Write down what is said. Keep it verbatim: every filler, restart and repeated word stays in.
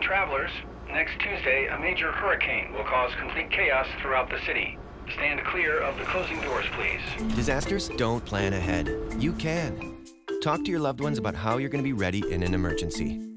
travelers, next Tuesday, a major hurricane will cause complete chaos throughout the city. Stand clear of the closing doors, please. Disasters don't plan ahead. You can. Talk to your loved ones about how you're going to be ready in an emergency.